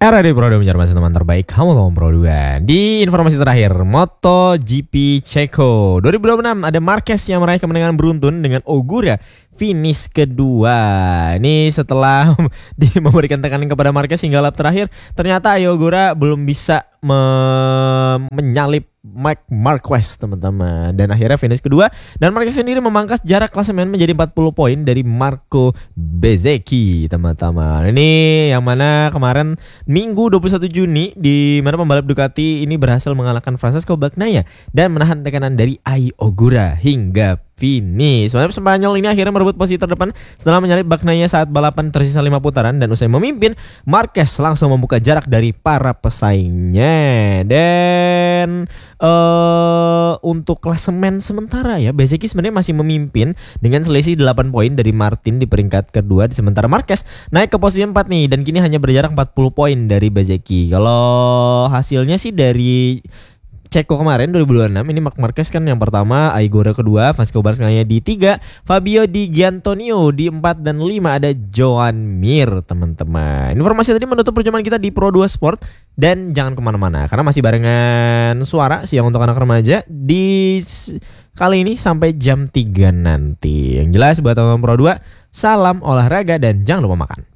Era di Pro 2 menjadi teman terbaik kamu teman Pro 2. Di informasi terakhir, MotoGP Ceko 2026 ada Marquez yang meraih kemenangan beruntun dengan Ogura finish kedua. Ini setelah memberikan tekanan kepada Marquez hingga lap terakhir, ternyata Ogura belum bisa menyalip Marc Marquez teman-teman, dan akhirnya finish kedua, dan Marquez sendiri memangkas jarak klasemen menjadi 40 poin dari Marco Bezzecchi teman-teman. Ini yang mana kemarin Minggu 21 Juni di mana pembalap Ducati ini berhasil mengalahkan Francesco Bagnaia dan menahan tekanan dari Ai Ogura hingga finish. Spanyol ini akhirnya merebut posisi terdepan setelah menyalip Bagnaia saat balapan tersisa 5 putaran, dan usai memimpin, Marquez langsung membuka jarak dari para pesaingnya. Dan untuk klasemen sementara ya, Bezzecchi sebenarnya masih memimpin dengan selisih 8 poin dari Martin di peringkat kedua, sementara Marquez naik ke posisi 4 nih dan kini hanya berjarak 40 poin dari Bezzecchi. Kalau hasilnya sih dari Ceko kemarin 2026 ini Marc Marquez kan yang pertama, Ogura kedua, Francesco Bagnaia di 3, Fabio Di Giannantonio di 4, dan 5 ada Joan Mir teman-teman. Informasi tadi menutup perjumpaan kita di Pro 2 Sport, dan jangan kemana-mana karena masih barengan Suara Siang untuk Anak Remaja di kali ini sampai jam 3 nanti. Yang jelas buat teman-teman Pro 2, salam olahraga dan jangan lupa makan.